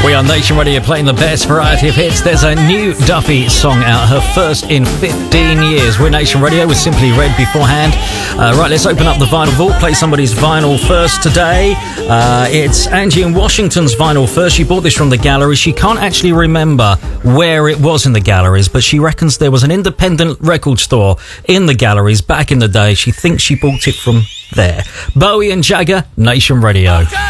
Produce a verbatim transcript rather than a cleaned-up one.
We are Nation Radio, playing the best variety of hits. There's a new Duffy song out, her first in fifteen years. We're Nation Radio with Simply Red beforehand. Uh, right, let's open up the vinyl vault, play somebody's vinyl first today. Uh, it's Angie in Washington's vinyl first. She bought this from the gallery. She can't actually remember where it was in the galleries, but she reckons there was an independent record store in the galleries back in the day. She thinks she bought it from there. Bowie and Jagger, Nation Radio.